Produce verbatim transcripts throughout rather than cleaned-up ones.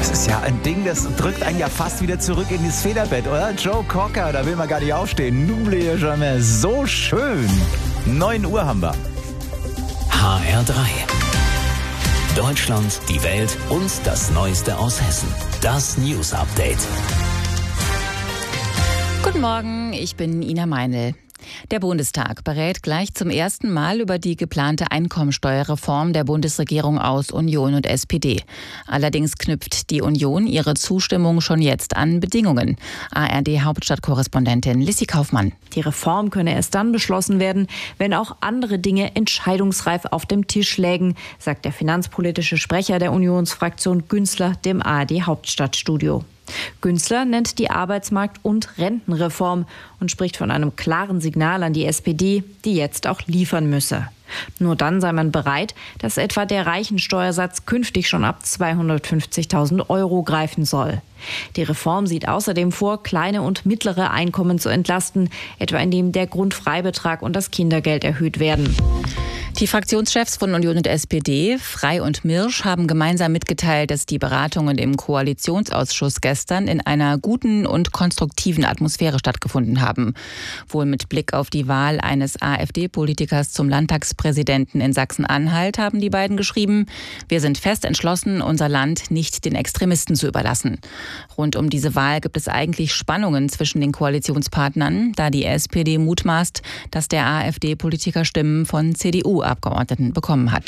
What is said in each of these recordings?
Das ist ja ein Ding, das drückt einen ja fast wieder zurück in das Federbett, oder? Joe Cocker, da will man gar nicht aufstehen. N'oubliez jamais. So schön. neun Uhr haben wir. H R drei. Deutschland, die Welt und das Neueste aus Hessen. Das News Update. Guten Morgen, ich bin Ina Meinl. Der Bundestag berät gleich zum ersten Mal über die geplante Einkommensteuerreform der Bundesregierung aus Union und S P D. Allerdings knüpft die Union ihre Zustimmung schon jetzt an Bedingungen. A R D-Hauptstadtkorrespondentin Lissy Kaufmann. Die Reform könne erst dann beschlossen werden, wenn auch andere Dinge entscheidungsreif auf dem Tisch lägen, sagt der finanzpolitische Sprecher der Unionsfraktion Günzler dem A R D-Hauptstadtstudio. Günzler nennt die Arbeitsmarkt- und Rentenreform und spricht von einem klaren Signal an die S P D, die jetzt auch liefern müsse. Nur dann sei man bereit, dass etwa der Reichensteuersatz künftig schon ab zweihundertfünfzigtausend Euro greifen soll. Die Reform sieht außerdem vor, kleine und mittlere Einkommen zu entlasten, etwa indem der Grundfreibetrag und das Kindergeld erhöht werden. Die Fraktionschefs von Union und S P D, Frei und Mirsch, haben gemeinsam mitgeteilt, dass die Beratungen im Koalitionsausschuss gestern in einer guten und konstruktiven Atmosphäre stattgefunden haben. Wohl mit Blick auf die Wahl eines AfD-Politikers zum Landtagspräsidenten in Sachsen-Anhalt haben die beiden geschrieben: Wir sind fest entschlossen, unser Land nicht den Extremisten zu überlassen. Rund um diese Wahl gibt es eigentlich Spannungen zwischen den Koalitionspartnern, da die S P D mutmaßt, dass der AfD-Politiker Stimmen von C D U-Abgeordneten bekommen hat.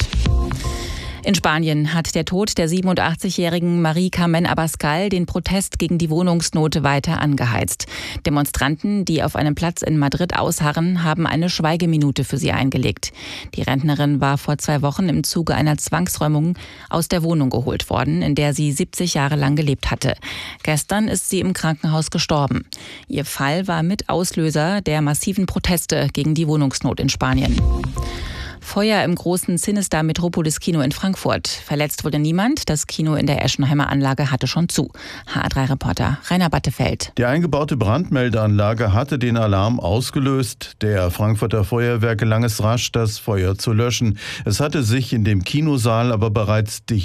In Spanien hat der Tod der siebenundachtzigjährigen Marie Carmen Abascal den Protest gegen die Wohnungsnot weiter angeheizt. Demonstranten, die auf einem Platz in Madrid ausharren, haben eine Schweigeminute für sie eingelegt. Die Rentnerin war vor zwei Wochen im Zuge einer Zwangsräumung aus der Wohnung geholt worden, in der sie siebzig Jahre lang gelebt hatte. Gestern ist sie im Krankenhaus gestorben. Ihr Fall war mit Auslöser der massiven Proteste gegen die Wohnungsnot in Spanien. Feuer im großen Cinestar Metropolis Kino in Frankfurt. Verletzt wurde niemand. Das Kino in der Eschenheimer Anlage hatte schon zu. H R drei Reporter Rainer Battefeld. Die eingebaute Brandmeldeanlage hatte den Alarm ausgelöst. Der Frankfurter Feuerwehr gelang es rasch, das Feuer zu löschen. Es hatte sich in dem Kinosaal aber bereits dicht